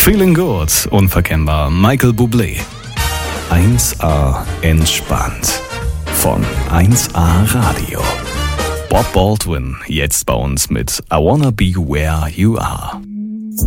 Feeling Good, unverkennbar, Michael Bublé. 1A entspannt von 1A Radio. Bob Baldwin, jetzt bei uns mit I Wanna Be Where You Are.